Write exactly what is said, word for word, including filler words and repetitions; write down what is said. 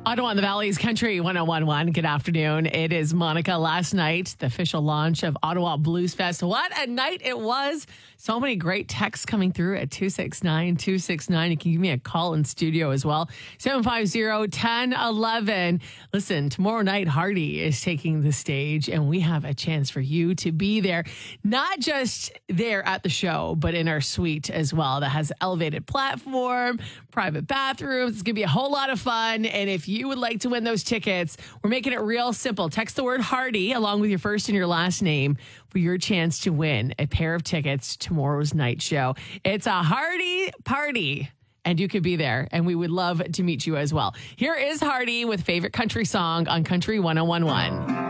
Ottawa and the Valley's Country one oh one point one. Good afternoon. It is Monica. Last night, the official launch of Ottawa Blues Fest. What a night it was. So many great texts coming through at two six nine, two six nine. You can give me a call in studio as well. seven five zero, one zero one one. Listen, tomorrow night, Hardy is taking the stage, and we have a chance for you to be there. Not just there at the show, but in our suite as well. That has elevated platform, private bathrooms. It's going to be a whole lot of fun. And if you would like to win those tickets, we're making it real simple. Text the word Hardy along with your first and your last name for your chance to win a pair of tickets to tomorrow's night show. It's a Hardy party, and you could be there, and we would love to meet you as well. Here is Hardy with Favorite Country Song on Country one oh one point one.